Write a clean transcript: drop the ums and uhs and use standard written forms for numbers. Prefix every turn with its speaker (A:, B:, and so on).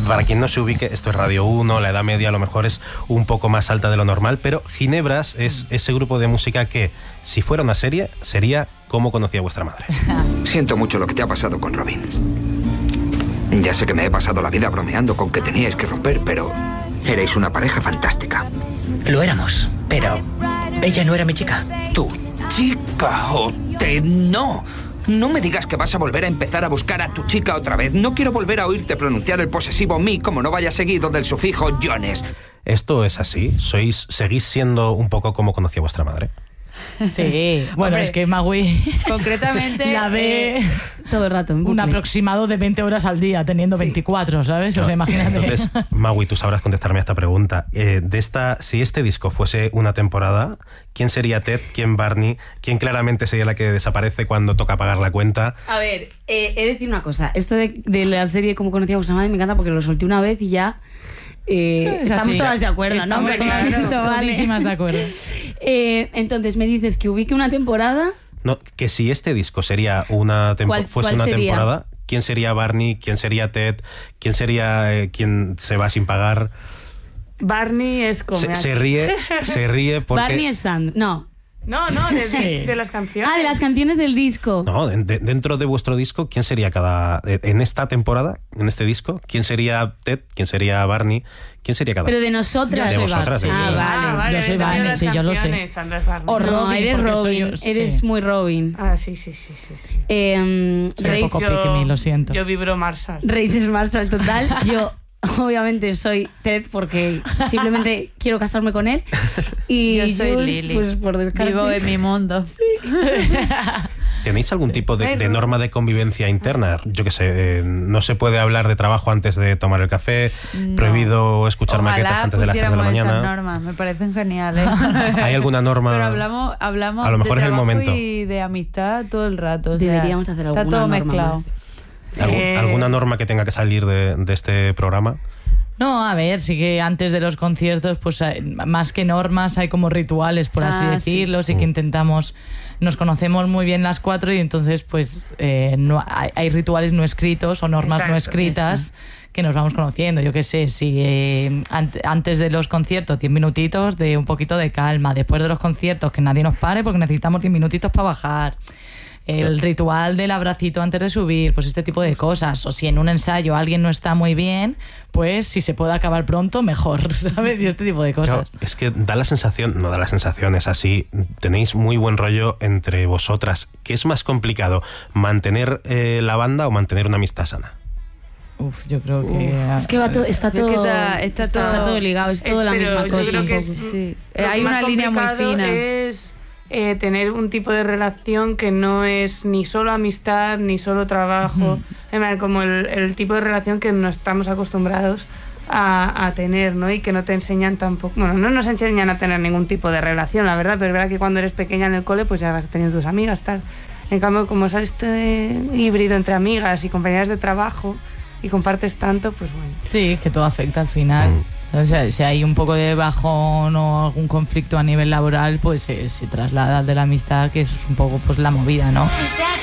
A: Para quien no se ubique, esto es Radio 1, la edad media a lo mejor es un poco más alta de lo normal, pero Ginebras es ese grupo de música que, si fuera una serie, sería Cómo conocí a vuestra madre.
B: Siento mucho lo que te ha pasado con Robin. Ya sé que me he pasado la vida bromeando con que teníais que romper, pero erais una pareja fantástica.
C: Lo éramos, pero ella no era mi chica.
B: ¿Tu chica o te no? No me digas que vas a volver a empezar a buscar a tu chica otra vez. No quiero volver a oírte pronunciar el posesivo mi como no vaya seguido del sufijo Jones.
A: ¿Esto es así? ¿Seguís siendo un poco como conocí a vuestra madre?
D: Sí, bueno, hombre, es que Magui
E: concretamente
D: la ve
E: todo el rato.
D: Un aproximado de 20 horas al día, teniendo 24, ¿sabes?
A: Claro.
D: O sea, imagínate.
A: Entonces, Magui, tú sabrás contestarme a esta pregunta. Si este disco fuese una temporada, ¿quién sería Ted? ¿Quién Barney? ¿Quién claramente sería la que desaparece cuando toca pagar la cuenta?
E: A ver, he de decir una cosa. Esto de la serie Cómo conocí a vuestra madre me encanta porque lo solté una vez y ya... estamos todas de acuerdo,
D: estamos todas de acuerdo.
E: Entonces me dices que ubique una temporada.
A: No, que si este disco sería fuese una temporada, ¿quién sería Barney? ¿Quién sería Ted? ¿Quién sería quien se va sin pagar?
F: Barney es como...
A: Se ríe porque...
E: Barney es Sand, no.
F: No, de las canciones.
E: Ah, de las canciones del disco.
A: No, dentro de vuestro disco, ¿quién sería en esta temporada, en este disco? ¿Quién sería Ted? ¿Quién sería Barney? ¿Quién sería cada?
E: Pero de nosotras.
A: De vosotras, sí.
E: Vale.
D: Yo soy Barney, sí, yo lo sé.
E: O Robin, eres Robin. Eres muy Robin.
F: Ah, sí.
D: Soy un poco pick me, lo siento.
F: Yo vibro Marshall.
E: Raíces Marshall total. Yo... Obviamente soy Ted porque simplemente quiero casarme con él. Y
G: yo soy
E: Jules,
G: Lily.
E: pues por descarte.
G: Vivo en mi mundo.
E: Sí.
A: ¿Tenéis algún tipo de norma de convivencia interna? Yo qué sé, no se puede hablar de trabajo antes de tomar el café, prohibido escuchar maquetas antes de las 3 de la mañana.
G: Esas normas, me parecen geniales.
A: ¿Hay alguna norma?
G: Pero hablamos
A: a lo mejor
G: de
A: es el momento.
G: Y de amistad todo el rato.
E: Deberíamos hacer alguna
G: está todo
E: norma
G: mezclado.
E: Más.
A: ¿Alguna norma que tenga que salir de este programa?
D: No, a ver, sí que antes de los conciertos, pues más que normas, hay como rituales, por así decirlo, sí que intentamos, nos conocemos muy bien las 4 y entonces pues no, hay rituales no escritos o normas no escritas que nos vamos conociendo. Yo qué sé, si antes de los conciertos 10 minutitos de un poquito de calma, después de los conciertos que nadie nos pare porque necesitamos 10 minutitos para bajar. El ritual del abracito antes de subir, pues este tipo de cosas. O si en un ensayo alguien no está muy bien, pues si se puede acabar pronto, mejor, ¿sabes? Y este tipo de cosas.
A: Claro, es que da la sensación, es así. Tenéis muy buen rollo entre vosotras. ¿Qué es más complicado? ¿Mantener la banda o mantener una amistad sana?
D: Yo creo que...
E: Es que está todo ligado, es todo la misma cosa.
F: Yo creo que
G: hay una línea muy fina.
F: Es tener un tipo de relación que no es ni solo amistad ni solo trabajo, como el tipo de relación que no estamos acostumbrados a tener, ¿no? Y que no te enseñan tampoco, bueno, no nos enseñan a tener ningún tipo de relación, la verdad, pero es verdad que cuando eres pequeña en el cole pues ya vas teniendo tus amigas, tal. En cambio, como es este híbrido entre amigas y compañeras de trabajo y compartes tanto, pues bueno.
D: Sí, que todo afecta al final. O sea, si hay un poco de bajón o algún conflicto a nivel laboral, pues se traslada de la amistad, que eso es un poco pues la movida, ¿no?